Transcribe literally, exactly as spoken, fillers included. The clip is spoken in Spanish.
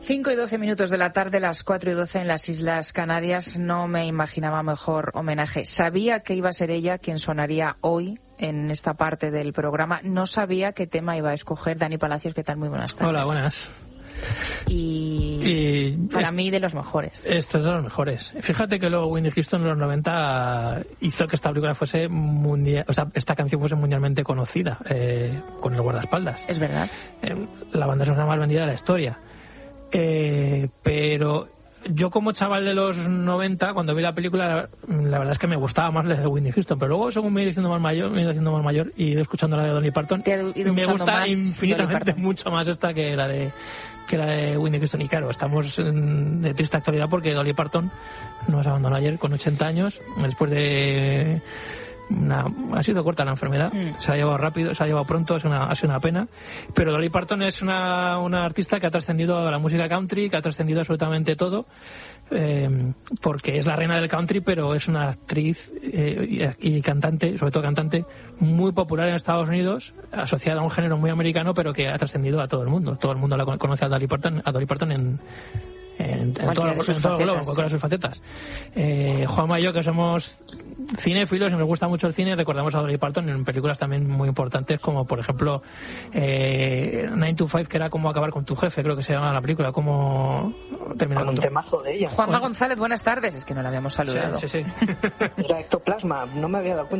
cinco y doce minutos de la tarde, las cuatro y doce en las Islas Canarias. No me imaginaba mejor homenaje. Sabía que iba a ser ella quien sonaría hoy en esta parte del programa. No sabía qué tema iba a escoger. Dani Palacios, ¿qué tal? Muy buenas tardes. Hola, buenas. Y, y para es, mí de los mejores. Este es de los mejores. Fíjate que luego Whitney Houston en los noventa hizo que esta película fuese mundial, o sea, esta canción fuese mundialmente conocida, eh, con el guardaespaldas. Es verdad. Eh, la banda sonora más vendida de la historia. Eh, pero yo como chaval de los noventa, cuando vi la película, la, la verdad es que me gustaba más la de Whitney Houston, pero luego según me he ido haciendo más mayor, me he ido haciendo más mayor y he ido escuchando la de Dolly Parton, me gusta infinitamente mucho más esta que la de que la de Whitney Houston. Y claro, estamos en, de triste actualidad porque Dolly Parton nos abandonó ayer con ochenta años, después de una, ha sido corta la enfermedad, mm. se ha llevado rápido, se ha llevado pronto, es una, ha sido una pena. Pero Dolly Parton es una, una artista que ha trascendido a la música country, que ha trascendido absolutamente todo, eh, porque es la reina del country, pero es una actriz eh, y, y cantante, sobre todo cantante, muy popular en Estados Unidos, asociada a un género muy americano, pero que ha trascendido a todo el mundo. Todo el mundo la conoce a Dolly Parton, a Dolly Parton en en, en todo, en todo el globo, en cualquiera de sus facetas. Eh, Juanma y yo, que somos cinéfilos y nos gusta mucho el cine, recordamos a Dolly Parton en películas también muy importantes, como por ejemplo eh, nine to five, que era Cómo acabar con tu jefe, creo que se llama la película, Cómo terminar con tu... un temazo de ella. Juanma bueno. González, buenas tardes, es que no la habíamos saludado. Sí, sí, sí. Era Ectoplasma, no me había dado cuenta.